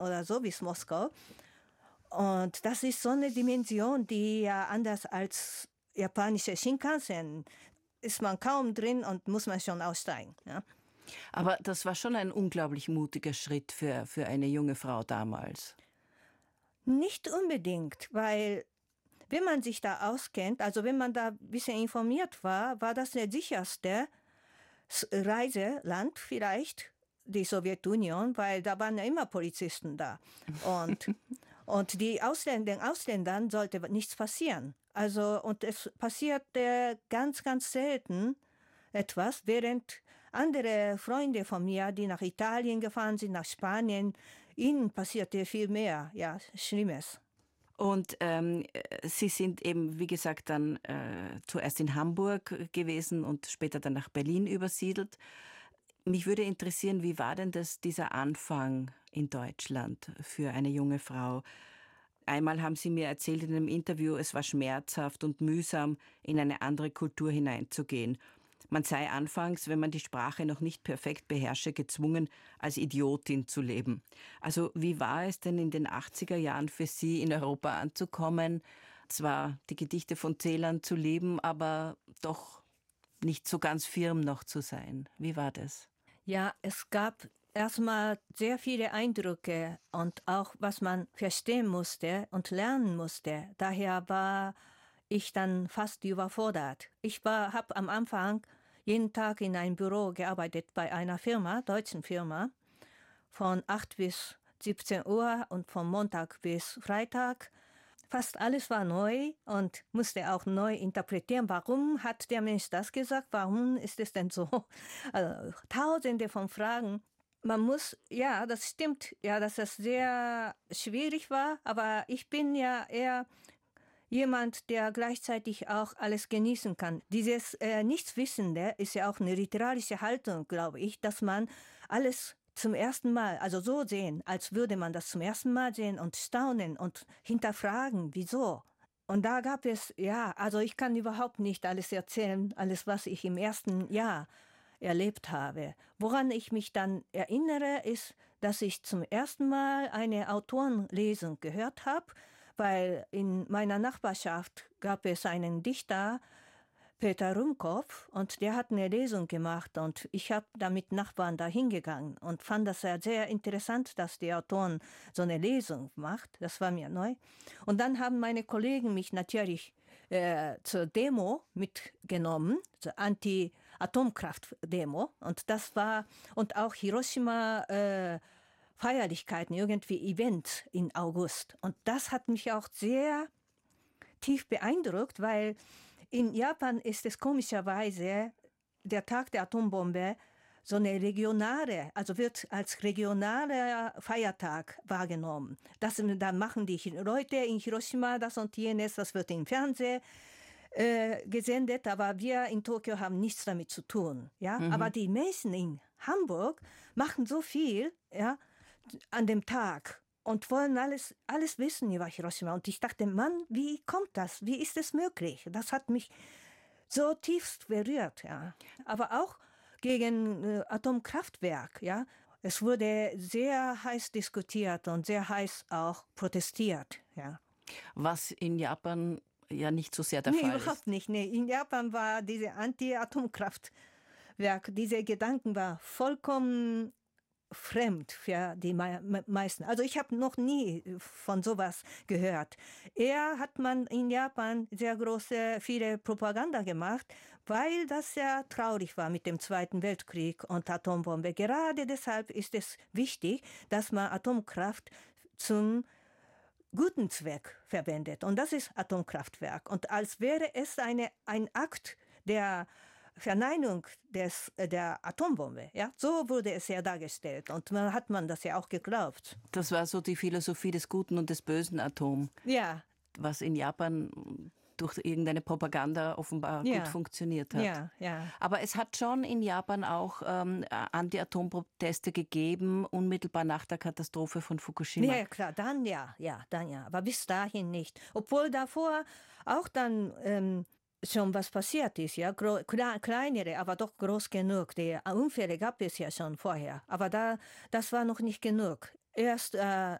oder so wie Moskau. Und das ist so eine Dimension, die ja anders als japanische Shinkansen ist man kaum drin und muss man schon aussteigen. Ja. Aber das war schon ein unglaublich mutiger Schritt für eine junge Frau damals. Nicht unbedingt, weil wenn man sich da auskennt, also wenn man da ein bisschen informiert war, war das der sicherste Reiseland vielleicht, die Sowjetunion, weil da waren ja immer Polizisten da. Und den Ausländern sollte nichts passieren. Also, und es passierte ganz, ganz selten etwas, während andere Freunde von mir, die nach Italien gefahren sind, nach Spanien, ihnen passierte viel mehr, ja, Schlimmes. Und Sie sind eben, wie gesagt, dann zuerst in Hamburg gewesen und später dann nach Berlin übersiedelt. Mich würde interessieren, wie war denn dieser Anfang in Deutschland für eine junge Frau? Einmal haben Sie mir erzählt in einem Interview, es war schmerzhaft und mühsam, in eine andere Kultur hineinzugehen. Man sei anfangs, wenn man die Sprache noch nicht perfekt beherrsche, gezwungen, als Idiotin zu leben. Also wie war es denn in den 80er Jahren für Sie, in Europa anzukommen? Zwar die Gedichte von Celan zu leben, aber doch nicht so ganz firm noch zu sein. Wie war das? Ja, es gab erstmal sehr viele Eindrücke und auch, was man verstehen musste und lernen musste. Daher war ich dann fast überfordert. Ich habe am Anfang jeden Tag in einem Büro gearbeitet bei einer Firma, deutschen Firma, von 8 bis 17 Uhr und von Montag bis Freitag. Fast alles war neu und musste auch neu interpretieren. Warum hat der Mensch das gesagt? Warum ist es denn so? Also, Tausende von Fragen. Man muss, ja, das stimmt, ja, dass das sehr schwierig war, aber ich bin ja eher jemand, der gleichzeitig auch alles genießen kann. Dieses Nichtswissende ist ja auch eine literarische Haltung, glaube ich, dass man alles zum ersten Mal, also so sehen, als würde man das zum ersten Mal sehen und staunen und hinterfragen, wieso. Und da gab es, ja, also ich kann überhaupt nicht alles erzählen, alles, was ich im ersten Jahr erlebt habe. Woran ich mich dann erinnere, ist, dass ich zum ersten Mal eine Autorenlesung gehört habe, weil in meiner Nachbarschaft gab es einen Dichter, Peter Rumkow, und der hat eine Lesung gemacht und ich habe da mit Nachbarn da hingegangen und fand das sehr interessant, dass die Autoren so eine Lesung macht. Das war mir neu. Und dann haben meine Kollegen mich natürlich zur Demo mitgenommen, zur Anti-Atomkraft-Demo, und das war, und auch Hiroshima Feierlichkeiten, irgendwie Events in August. Und das hat mich auch sehr tief beeindruckt, weil in Japan ist es komischerweise der Tag der Atombombe so eine regionale, also wird als regionaler Feiertag wahrgenommen. Da machen die Leute in Hiroshima das und jenes, das wird im Fernsehen gesendet, aber wir in Tokio haben nichts damit zu tun. Ja? Mhm. Aber die Menschen in Hamburg machen so viel, ja, an dem Tag und wollen alles wissen über Hiroshima. Und ich dachte, Mann, wie kommt das? Wie ist es möglich? Das hat mich so tiefst berührt. Ja. Aber auch gegen Atomkraftwerk. Ja. Es wurde sehr heiß diskutiert und sehr heiß auch protestiert. Ja. Was in Japan ja nicht so sehr der Fall ist. Überhaupt nicht. Nee. In Japan war diese Anti-Atomkraftwerk, diese Gedanken war vollkommen fremd für die meisten. Also ich habe noch nie von sowas gehört. Eher hat man in Japan sehr viele Propaganda gemacht, weil das ja traurig war mit dem Zweiten Weltkrieg und Atombombe. Gerade deshalb ist es wichtig, dass man Atomkraft zum guten Zweck verwendet. Und das ist Atomkraftwerk. Und als wäre es ein Akt der Verneinung der Atombombe. Ja? So wurde es ja dargestellt. Und hat man das ja auch geglaubt. Das war so die Philosophie des guten und des bösen Atom. Ja. Was in Japan durch irgendeine Propaganda offenbar gut funktioniert hat. Ja, ja. Aber es hat schon in Japan auch Anti-Atom-Proteste gegeben, unmittelbar nach der Katastrophe von Fukushima. Ja, klar, dann ja. Aber bis dahin nicht. Obwohl davor auch dann schon was passiert ist, ja, kleinere, aber doch groß genug. Die Unfälle gab es ja schon vorher, aber das war noch nicht genug. Erst